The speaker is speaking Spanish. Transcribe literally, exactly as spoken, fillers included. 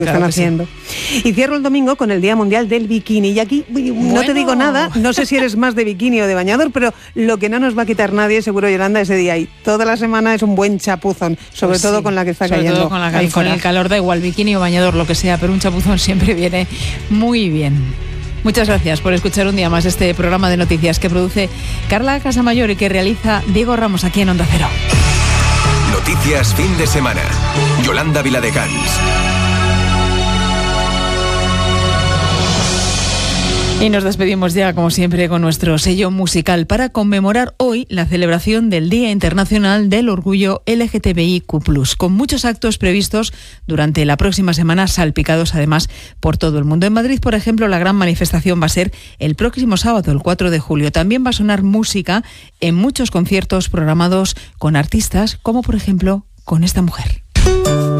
Claro están haciendo. Sí. Y cierro el domingo con el Día Mundial del Bikini. Y aquí bueno. no te digo nada, no sé si eres más de bikini o de bañador, pero lo que no nos va a quitar nadie, seguro, Yolanda, ese día. Y toda la semana es un buen chapuzón, sobre pues todo sí. con la que está sobre cayendo. Todo con, la, con fuera. el calor, da igual, bikini o bañador, lo que sea, pero un chapuzón siempre viene muy bien. Muchas gracias por escuchar un día más este programa de noticias que produce Carla Casamayor y que realiza Diego Ramos aquí en Onda Cero. Noticias fin de semana. Yolanda Viladecans. Y nos despedimos ya, como siempre, con nuestro sello musical para conmemorar hoy la celebración del Día Internacional del Orgullo L G T B I Q plus, con muchos actos previstos durante la próxima semana, salpicados además por todo el mundo. En Madrid, por ejemplo, la gran manifestación va a ser el próximo sábado, el cuatro de julio. También va a sonar música en muchos conciertos programados con artistas, como por ejemplo con esta mujer.